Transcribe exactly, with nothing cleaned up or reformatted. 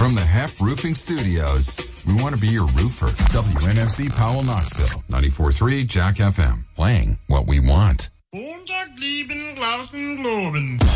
From the Hef Roofing Studios, we want to be your roofer. W N F C Powell Knoxville, ninety-four point three Jack F M. Playing what we want. Montag lieben, glauben, globen.